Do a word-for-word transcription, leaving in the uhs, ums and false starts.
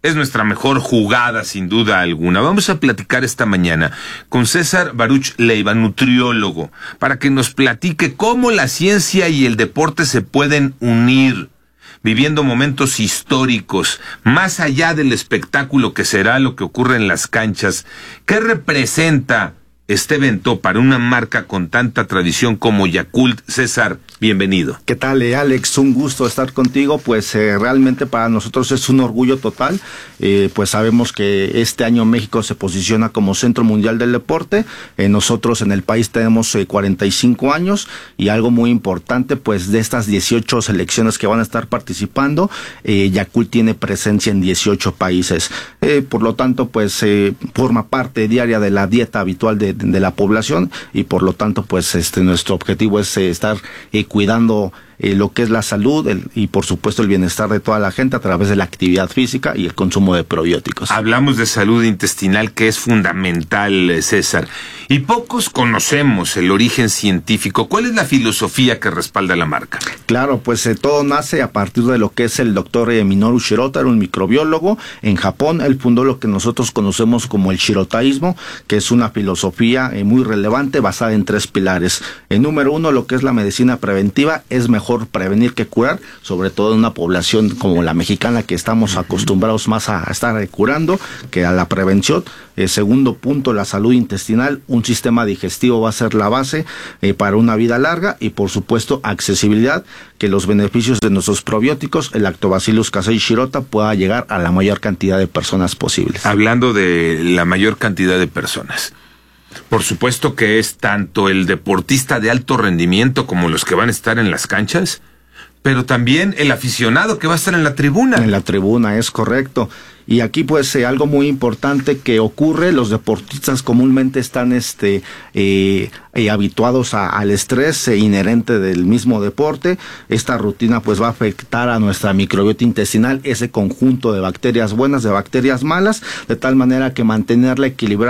es nuestra mejor jugada, sin duda alguna. Vamos a platicar esta mañana con César Baruch Leiva, nutriólogo, para que nos platique cómo la ciencia y el deporte se pueden unir, viviendo momentos históricos, más allá del espectáculo que será lo que ocurre en las canchas. ¿Qué representa este evento para una marca con tanta tradición como Yakult? César, bienvenido. ¿Qué tal, eh, Alex? Un gusto estar contigo. Pues eh, realmente para nosotros es un orgullo total. Eh, pues sabemos que este año México se posiciona como Centro Mundial del Deporte. Eh, nosotros en el país tenemos eh, cuarenta y cinco años, y algo muy importante, pues de estas dieciocho selecciones que van a estar participando, eh, Yakult tiene presencia en dieciocho países. Eh, por lo tanto, pues eh, forma parte diaria de la dieta habitual de de la población, y por lo tanto pues este nuestro objetivo es eh, estar eh, cuidando eh, lo que es la salud el, y por supuesto el bienestar de toda la gente a través de la actividad física y el consumo de probióticos. Hablamos de salud intestinal, que es fundamental, César, y pocos conocemos el origen científico. ¿Cuál es la filosofía que respalda la marca? Claro, pues eh, todo nace a partir de lo que es el doctor eh, Minoru Shirota, era un microbiólogo en Japón. Él fundó lo que nosotros conocemos como el shirotaísmo, que es una filosofía eh, muy relevante basada en tres pilares. El número uno, lo que es la medicina preventiva. Es mejor prevenir que curar, sobre todo en una población como la mexicana, que estamos uh-huh. acostumbrados más a estar eh, curando que a la prevención. Eh, segundo punto, la salud intestinal. Un sistema digestivo va a ser la base eh, para una vida larga, y por supuesto accesibilidad, que los beneficios de nuestros probióticos, el Lactobacillus casei shirota, pueda llegar a la mayor cantidad de personas posibles. Hablando de la mayor cantidad de personas, por supuesto que es tanto el deportista de alto rendimiento como los que van a estar en las canchas, pero también el aficionado que va a estar en la tribuna. En la tribuna, es correcto. Y aquí pues eh, algo muy importante que ocurre: los deportistas comúnmente están este eh, eh, habituados a, al estrés eh, inherente del mismo deporte. Esta rutina pues va a afectar a nuestra microbiota intestinal, ese conjunto de bacterias buenas, de bacterias malas, de tal manera que mantenerla equilibrada